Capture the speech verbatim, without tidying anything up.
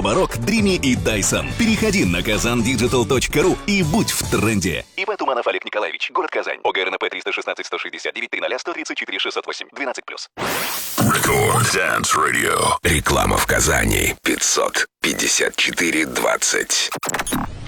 Amarok, Dreamy и Dyson. Переходи на казан диджитал точка ру и будь в тренде. Иван Туманов, Олег Николаевич, город Казань. ОГРНП триста шестнадцать сто шестьдесят девять тридцать сто тридцать четыре шестьсот восемь. двенадцать плюс. Record Dance Radio. Реклама в Казани. пятьсот пятьдесят четыре двадцать.